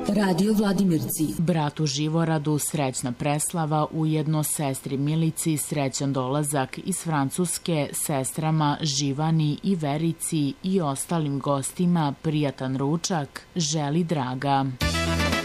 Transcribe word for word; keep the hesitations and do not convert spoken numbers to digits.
Radio Vladimirci. Bratu Živoradu srećna preslava, ujedno sestri Milici srećan dolazak iz Francuske, sestrama Živani i Verici i ostalim gostima prijatan ručak želi Draga.